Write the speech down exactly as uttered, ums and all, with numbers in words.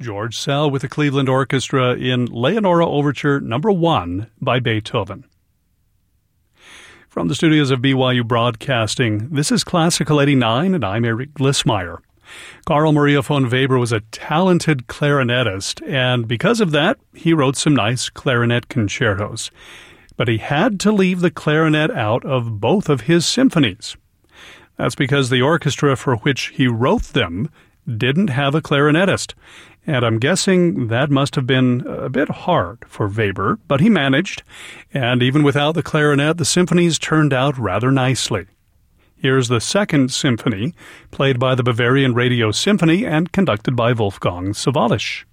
George Szell with the Cleveland Orchestra in Leonora Overture Number one by Beethoven. From the studios of B Y U Broadcasting, this is Classical eighty-nine, and I'm Eric Glissmeyer. Carl Maria von Weber was a talented clarinetist, and because of that, he wrote some nice clarinet concertos. But he had to leave the clarinet out of both of his symphonies. That's because the orchestra for which he wrote them didn't have a clarinetist, and I'm guessing that must have been a bit hard for Weber, but he managed, and even without the clarinet, the symphonies turned out rather nicely. Here's the Second Symphony, played by the Bavarian Radio Symphony and conducted by Wolfgang Sawallisch.